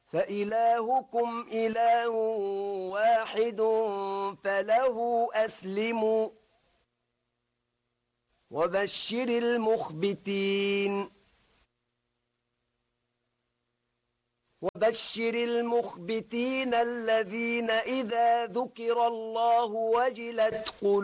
فإلهكم إله واحد فله أسلموا وبشر المخبتين الذين إذا ذكر الله وجلت قلوبهم